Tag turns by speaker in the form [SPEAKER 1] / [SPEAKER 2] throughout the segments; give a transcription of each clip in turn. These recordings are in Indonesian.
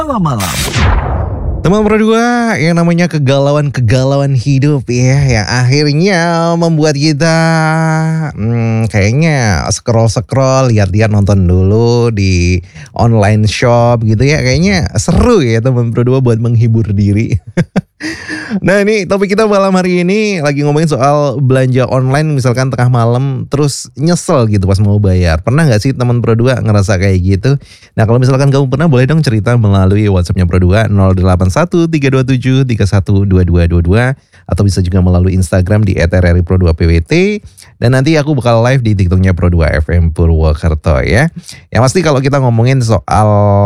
[SPEAKER 1] Malam-malam.
[SPEAKER 2] Teman berdua, yang namanya kegalauan hidup ya, yang akhirnya membuat kita kayaknya scroll, lihat-lihat, nonton dulu di online shop gitu ya. Kayaknya seru ya teman berdua buat menghibur diri. Nah ini topik kita malam hari ini lagi ngomongin soal belanja online, misalkan tengah malam terus nyesel gitu pas mau bayar. Pernah gak sih teman berdua ngerasa kayak gitu? Nah kalau misalkan kamu pernah, boleh dong cerita melalui WhatsAppnya berdua 081327312222, atau bisa juga melalui Instagram di @rripro2pwt, dan nanti aku bakal live di TikToknya Pro2 FM Purwokerto ya. Yang pasti kalau kita ngomongin soal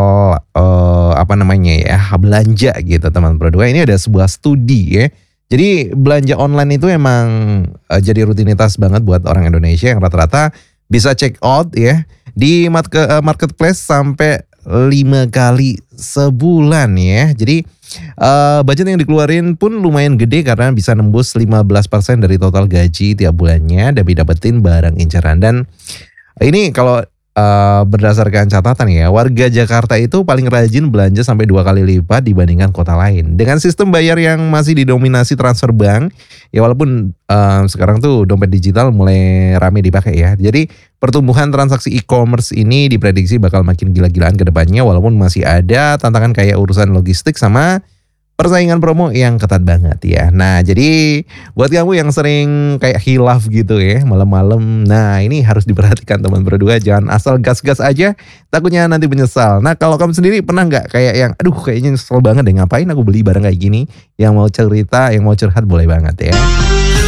[SPEAKER 2] belanja gitu teman berdua, ini ada sebuah studi ya. Jadi belanja online itu emang jadi rutinitas banget buat orang Indonesia yang rata-rata bisa check out ya di marketplace sampai 5 kali sebulan ya. Jadi budget yang dikeluarin pun lumayan gede karena bisa nembus 15% dari total gaji tiap bulannya demi dapetin barang inceran. Dan ini kalau berdasarkan catatan ya, warga Jakarta itu paling rajin belanja sampai 2 kali lipat dibandingkan kota lain. Dengan sistem bayar yang masih didominasi transfer bank, ya walaupun sekarang tuh dompet digital mulai rame dipakai ya. Jadi pertumbuhan transaksi e-commerce ini diprediksi bakal makin gila-gilaan ke depannya, walaupun masih ada tantangan kayak urusan logistik sama persaingan promo yang ketat banget ya. Nah jadi buat kamu yang sering kayak hilaf gitu ya malam-malam, nah ini harus diperhatikan teman berdua, jangan asal gas-gas aja, takutnya nanti menyesal. Nah kalau kamu sendiri pernah nggak kayak yang aduh kayaknya nyesel banget deh, ngapain aku beli barang kayak gini? Yang mau cerita, yang mau curhat boleh banget ya.